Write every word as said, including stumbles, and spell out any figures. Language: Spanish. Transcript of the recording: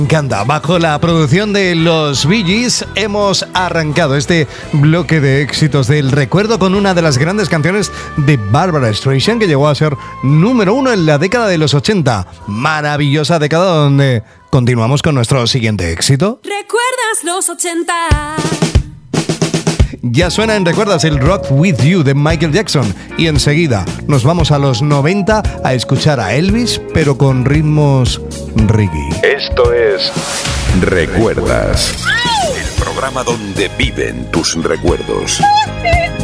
Me encanta. Bajo la producción de los Bee Gees hemos arrancado este bloque de éxitos del recuerdo con una de las grandes canciones de Barbra Streisand que llegó a ser número uno en la década de los ochenta. Maravillosa década donde continuamos con nuestro siguiente éxito. ¿Recuerdas los ochenta? Ya suena en Recuerdas el Rock With You de Michael Jackson y enseguida nos vamos a los noventa a escuchar a Elvis pero con ritmos reggae. Esto es Recuerdas, el programa donde viven tus recuerdos.